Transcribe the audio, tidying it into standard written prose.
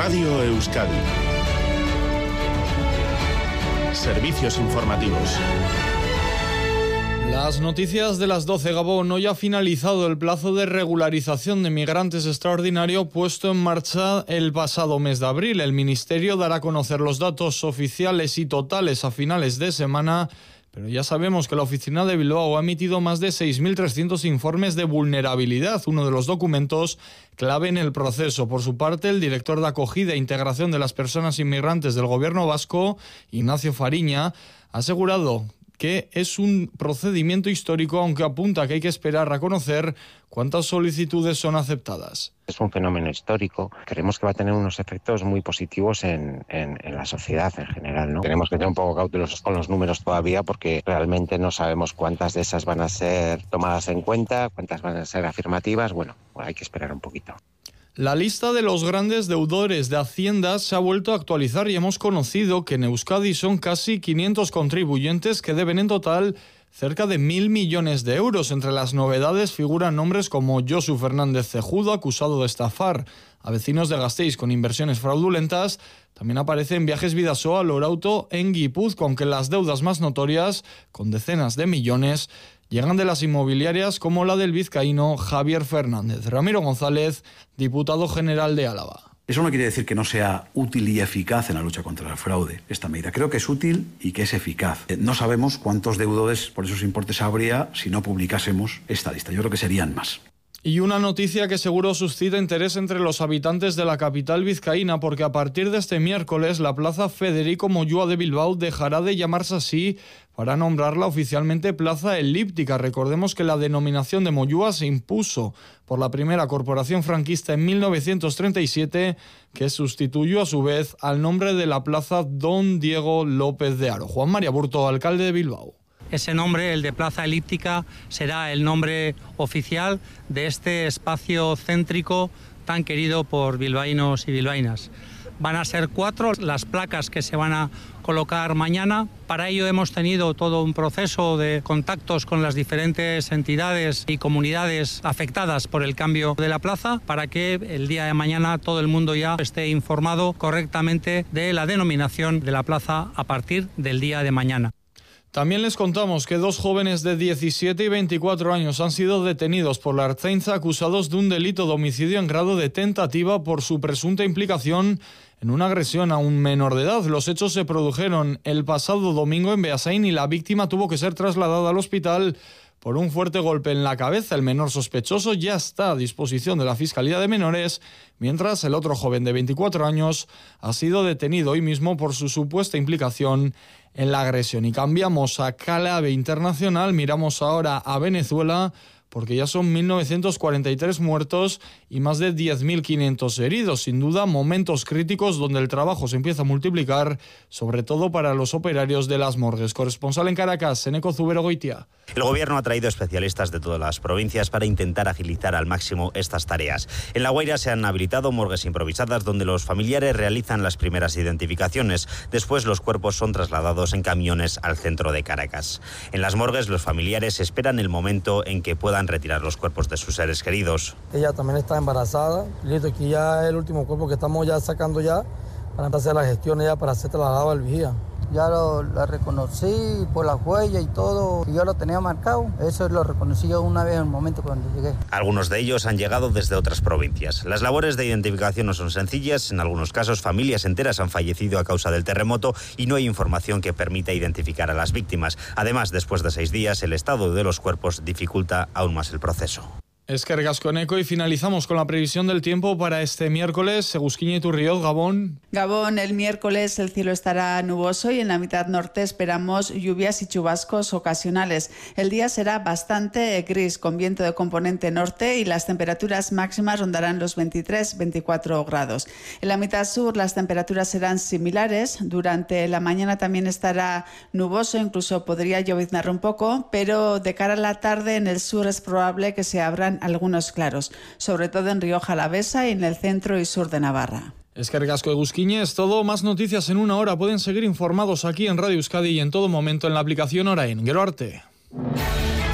Radio Euskadi. Servicios informativos. Las noticias de las 12. Gabón. Hoy ha finalizado el plazo de regularización de migrantes extraordinario puesto en marcha el pasado mes de abril. El Ministerio dará a conocer los datos oficiales y totales a finales de semana, pero ya sabemos que la oficina de Bilbao ha emitido más de 6.300 informes de vulnerabilidad, uno de los documentos clave en el proceso. Por su parte, el director de acogida e integración de las personas inmigrantes del Gobierno vasco, Ignacio Fariña, ha asegurado que es un procedimiento histórico, aunque apunta que hay que esperar a conocer cuántas solicitudes son aceptadas. Es un fenómeno histórico. Creemos que va a tener unos efectos muy positivos en la sociedad en general, ¿no? Tenemos que tener un poco cautelosos con los números todavía porque realmente no sabemos cuántas de esas van a ser tomadas en cuenta, cuántas van a ser afirmativas. Bueno, hay que esperar un poquito. La lista de los grandes deudores de Hacienda se ha vuelto a actualizar y hemos conocido que en Euskadi son casi 500 contribuyentes que deben en total cerca de 1.000 millones de euros. Entre las novedades figuran nombres como Josu Fernández Cejudo, acusado de estafar a vecinos de Gasteiz con inversiones fraudulentas. También aparecen Viajes Bidasoa, Lorauto en Guipúzcoa, aunque las deudas más notorias, con decenas de millones, llegan de las inmobiliarias como la del vizcaíno Javier Fernández. Ramiro González, diputado general de Álava. Eso no quiere decir que no sea útil y eficaz en la lucha contra el fraude, esta medida. Creo que es útil y que es eficaz. No sabemos cuántos deudores por esos importes habría si no publicásemos esta lista. Yo creo que serían más. Y una noticia que seguro suscita interés entre los habitantes de la capital vizcaína, porque a partir de este miércoles la Plaza Federico Moyúa de Bilbao dejará de llamarse así para nombrarla oficialmente Plaza Elíptica. Recordemos que la denominación de Moyúa se impuso por la primera corporación franquista en 1937, que sustituyó a su vez al nombre de la Plaza Don Diego López de Haro. Juan María Burto, alcalde de Bilbao. Ese nombre, el de Plaza Elíptica, será el nombre oficial de este espacio céntrico tan querido por bilbaínos y bilbaínas. Van a ser 4 las placas que se van a colocar mañana. Para ello hemos tenido todo un proceso de contactos con las diferentes entidades y comunidades afectadas por el cambio de la plaza para que el día de mañana todo el mundo ya esté informado correctamente de la denominación de la plaza a partir del día de mañana. También les contamos que 2 jóvenes de 17 y 24 años han sido detenidos por la Ertzaintza acusados de un delito de homicidio en grado de tentativa por su presunta implicación en una agresión a un menor de edad. Los hechos se produjeron el pasado domingo en Beasain y la víctima tuvo que ser trasladada al hospital por un fuerte golpe en la cabeza. El menor sospechoso ya está a disposición de la Fiscalía de Menores, mientras el otro joven de 24 años ha sido detenido hoy mismo por su supuesta implicación en la agresión. Y cambiamos a clave internacional, miramos ahora a Venezuela, porque ya son 1.943 muertos y más de 10.500 heridos. Sin duda, momentos críticos donde el trabajo se empieza a multiplicar, sobre todo para los operarios de las morgues. Corresponsal en Caracas, Eneco Zubero Goitia. El Gobierno ha traído especialistas de todas las provincias para intentar agilizar al máximo estas tareas. En La Guaira se han habilitado morgues improvisadas donde los familiares realizan las primeras identificaciones. Después los cuerpos son trasladados en camiones al centro de Caracas. En las morgues los familiares esperan el momento en que puedan retirar los cuerpos de sus seres queridos. Ella también está embarazada. Listo, aquí ya es el último cuerpo que estamos ya sacando ya para empezar las gestiones ya para ser trasladado al vigía. Ya la reconocí por la huella y todo, yo lo tenía marcado, eso lo reconocí yo una vez en el momento cuando llegué. Algunos de ellos han llegado desde otras provincias. Las labores de identificación no son sencillas, en algunos casos familias enteras han fallecido a causa del terremoto y no hay información que permita identificar a las víctimas. Además, después de 6 días, el estado de los cuerpos dificulta aún más el proceso. Eskerrik asko, Eneco, y finalizamos con la previsión del tiempo para este miércoles. Egusquiña Iturrioz, Gabón. Gabón, el miércoles el cielo estará nuboso y en la mitad norte esperamos lluvias y chubascos ocasionales. El día será bastante gris, con viento de componente norte y las temperaturas máximas rondarán los 23-24 grados. En la mitad sur las temperaturas serán similares. Durante la mañana también estará nuboso, incluso podría lloviznar un poco, pero de cara a la tarde en el sur es probable que se abran algunos claros, sobre todo en Rioja Alavesa y en el centro y sur de Navarra. Eskerrik asko, Egusquiña, es todo. Más noticias en una hora. Pueden seguir informados aquí en Radio Euskadi y en todo momento en la aplicación Orain. Gero arte.